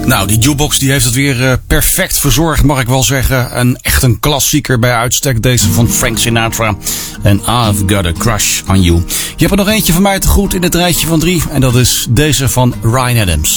Nou, die jukebox die heeft het weer perfect verzorgd, mag ik wel zeggen. Echt een klassieker bij uitstek, deze van Frank Sinatra. En I've Got a Crush on You. Je hebt er nog eentje van mij te goed in het rijtje van 3. En dat is deze van Ryan Adams.